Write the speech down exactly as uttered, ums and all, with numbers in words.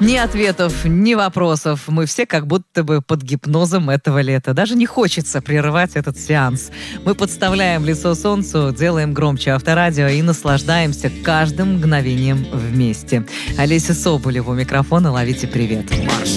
Ни ответов, ни вопросов. Мы все как будто бы под гипнозом этого лета. Даже не хочется прерывать этот сеанс. Мы подставляем лицо солнцу, делаем громче авторадио и наслаждаемся каждым мгновением вместе. Олеся Соболева у микрофона. Ловите привет.